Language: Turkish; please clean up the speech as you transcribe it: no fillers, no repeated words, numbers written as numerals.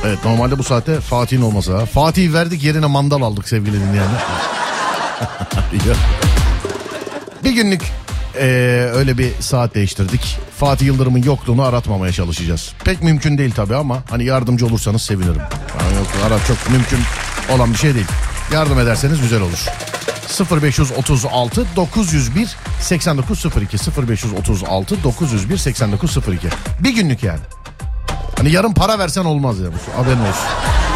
Evet, normalde bu saatte Fatih'in olması ha. Fatih'i verdik, yerine mandal aldık sevgili dinleyenler. Bir günlük öyle bir saat değiştirdik. Fatih Yıldırım'ın yokluğunu aratmamaya çalışacağız. Pek mümkün değil tabii ama hani yardımcı olursanız sevinirim. Yani yok, arat çok mümkün olan bir şey değil. Yardım ederseniz güzel olur. 0536 901 8902 0536 901 8902. Bir günlük yani. Hani yarın para versen olmaz ya. Haberin olsun.